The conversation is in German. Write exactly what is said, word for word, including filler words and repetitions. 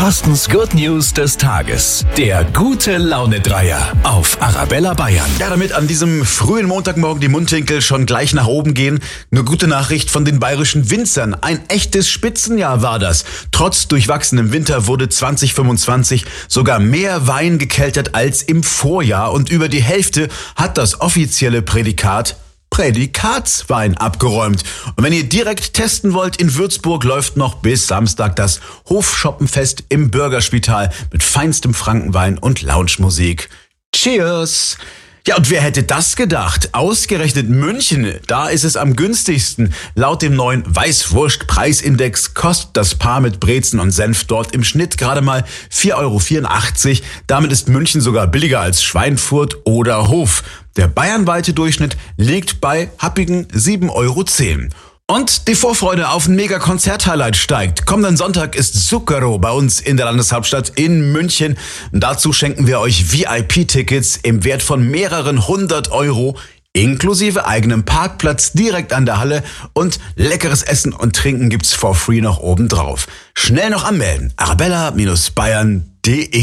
Carstens Good News des Tages. Der gute Laune-Dreier auf Arabella Bayern. Ja, damit an diesem frühen Montagmorgen die Mundwinkel schon gleich nach oben gehen. Eine gute Nachricht von den bayerischen Winzern. Ein echtes Spitzenjahr war das. Trotz durchwachsenem Winter wurde zwanzig fünfundzwanzig sogar mehr Wein gekeltert als im Vorjahr. Und über die Hälfte hat das offizielle Prädikat Prädikatswein abgeräumt. Und wenn ihr direkt testen wollt, in Würzburg läuft noch bis Samstag das Hofschoppenfest im Bürgerspital mit feinstem Frankenwein und Loungemusik. Cheers! Ja, und wer hätte das gedacht? Ausgerechnet München, da ist es am günstigsten. Laut dem neuen Weißwurst-Preisindex kostet das Paar mit Brezen und Senf dort im Schnitt gerade mal vier Euro vierundachtzig. Damit ist München sogar billiger als Schweinfurt oder Hof. Der bayernweite Durchschnitt liegt bei happigen sieben Euro zehn. Und die Vorfreude auf ein Mega-Konzert-Highlight steigt. Kommenden Sonntag ist Zucchero bei uns in der Landeshauptstadt in München. Dazu schenken wir euch V I P-Tickets im Wert von mehreren hundert Euro, inklusive eigenem Parkplatz direkt an der Halle, und leckeres Essen und Trinken gibt's for free noch obendrauf. Schnell noch anmelden. arabella Bindestrich bayern punkt de